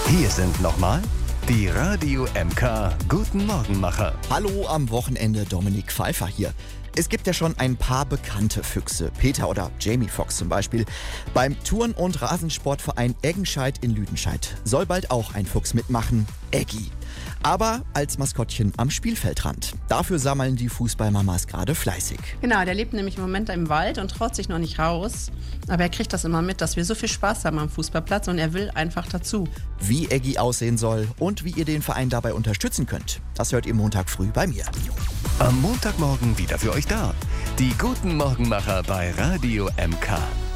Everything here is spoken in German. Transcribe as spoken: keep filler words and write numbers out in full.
Hier sind nochmal die Radio M K Guten Morgenmacher. Hallo am Wochenende, Dominik Pfeiffer hier. Es gibt ja schon ein paar bekannte Füchse, Peter oder Jamie Foxx zum Beispiel. Beim Turn- und Rasensportverein Eggenscheid in Lüdenscheid soll bald auch ein Fuchs mitmachen, Eggi. Aber als Maskottchen am Spielfeldrand. Dafür sammeln die Fußballmamas gerade fleißig. Genau, der lebt nämlich im Moment im Wald und traut sich noch nicht raus. Aber er kriegt das immer mit, dass wir so viel Spaß haben am Fußballplatz und er will einfach dazu. Wie Eggi aussehen soll und wie ihr den Verein dabei unterstützen könnt, das hört ihr Montag früh bei mir. Am Montagmorgen wieder für euch da. Die Guten Morgenmacher bei Radio M K.